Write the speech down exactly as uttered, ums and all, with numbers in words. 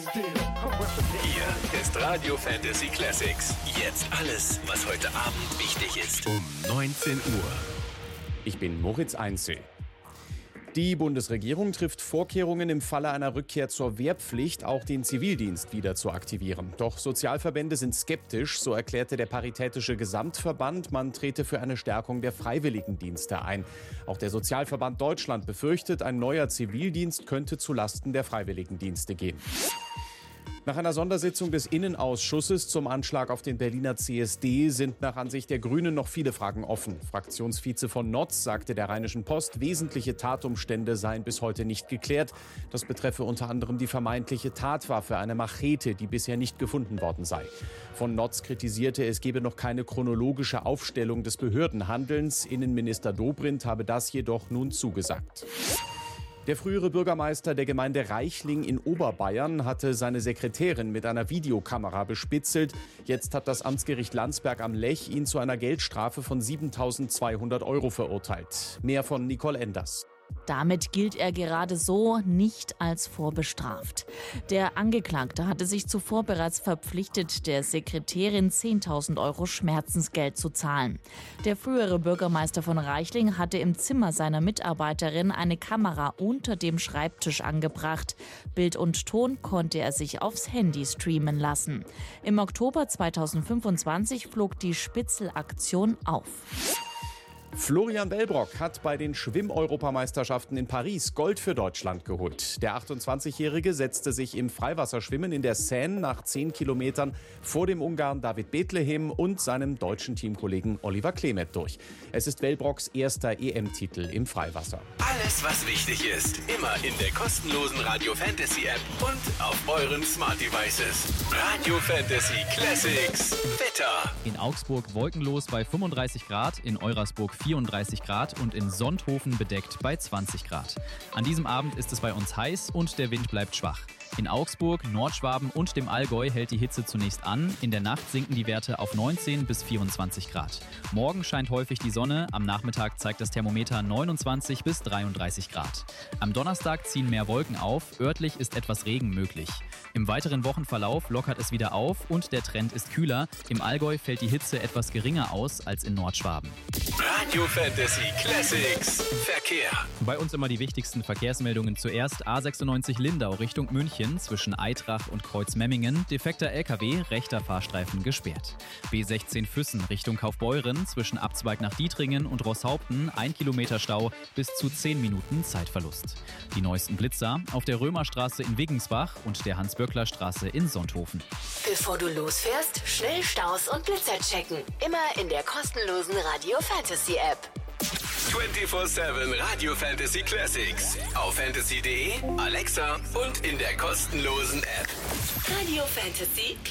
Hier ist Radio Fantasy Classics. Jetzt alles, was heute Abend wichtig ist. Um neunzehn Uhr. Ich bin Moritz Einzel. Die Bundesregierung trifft Vorkehrungen, im Falle einer Rückkehr zur Wehrpflicht auch den Zivildienst wieder zu aktivieren. Doch Sozialverbände sind skeptisch, so erklärte der Paritätische Gesamtverband, man trete für eine Stärkung der Freiwilligendienste ein. Auch der Sozialverband Deutschland befürchtet, ein neuer Zivildienst könnte zulasten der Freiwilligendienste gehen. Nach einer Sondersitzung des Innenausschusses zum Anschlag auf den Berliner C S D sind nach Ansicht der Grünen noch viele Fragen offen. Fraktionsvize von Notz sagte der Rheinischen Post, wesentliche Tatumstände seien bis heute nicht geklärt. Das betreffe unter anderem die vermeintliche Tatwaffe, eine Machete, die bisher nicht gefunden worden sei. Von Notz kritisierte, es gebe noch keine chronologische Aufstellung des Behördenhandelns. Innenminister Dobrindt habe das jedoch nun zugesagt. Der frühere Bürgermeister der Gemeinde Reichling in Oberbayern hatte seine Sekretärin mit einer Videokamera bespitzelt. Jetzt hat das Amtsgericht Landsberg am Lech ihn zu einer Geldstrafe von siebentausendzweihundert Euro verurteilt. Mehr von Nicole Enders. Damit gilt er gerade so nicht als vorbestraft. Der Angeklagte hatte sich zuvor bereits verpflichtet, der Sekretärin zehntausend Euro Schmerzensgeld zu zahlen. Der frühere Bürgermeister von Reichling hatte im Zimmer seiner Mitarbeiterin eine Kamera unter dem Schreibtisch angebracht. Bild und Ton konnte er sich aufs Handy streamen lassen. Im Oktober zweitausendfünfundzwanzig flog die Spitzelaktion auf. Florian Wellbrock hat bei den Schwimm-Europameisterschaften in Paris Gold für Deutschland geholt. Der achtundzwanzigjährige setzte sich im Freiwasserschwimmen in der Seine nach zehn Kilometern vor dem Ungarn David Bethlehem und seinem deutschen Teamkollegen Oliver Klemet durch. Es ist Wellbrocks erster E M-Titel im Freiwasser. Alles, was wichtig ist, immer in der kostenlosen Radio Fantasy App und auf euren Smart Devices. Radio Fantasy Classics. Wetter. In Augsburg wolkenlos bei fünfunddreißig Grad, in Eurasburg vierunddreißig Grad und in Sonthofen bedeckt bei zwanzig Grad. An diesem Abend ist es bei uns heiß und der Wind bleibt schwach. In Augsburg, Nordschwaben und dem Allgäu hält die Hitze zunächst an. In der Nacht sinken die Werte auf neunzehn bis vierundzwanzig Grad. Morgen scheint häufig die Sonne. Am Nachmittag zeigt das Thermometer neunundzwanzig bis dreiunddreißig Grad. Am Donnerstag ziehen mehr Wolken auf. Örtlich ist etwas Regen möglich. Im weiteren Wochenverlauf lockert es wieder auf und der Trend ist kühler. Im Allgäu fällt die Hitze etwas geringer aus als in Nordschwaben. Radio Fantasy Classics. Verkehr. Bei uns immer die wichtigsten Verkehrsmeldungen zuerst. A sechsundneunzig Lindau Richtung München zwischen Eitrach und Kreuzmemmingen. Defekter L K W, rechter Fahrstreifen gesperrt. B sechzehn Füssen Richtung Kaufbeuren zwischen Abzweig nach Dietringen und Rosshaupten. Ein Kilometer Stau, bis zu zehn Minuten Zeitverlust. Die neuesten Blitzer auf der Römerstraße in Wiggensbach und der Hans-Böckler-Straße in Sonthofen. Bevor du losfährst, schnell Staus und Blitzer checken. Immer in der kostenlosen Radio Fantasy App. vierundzwanzig sieben Radio Fantasy Classics. Auf fantasy punkt de, Alexa und in der kostenlosen App. Radio Fantasy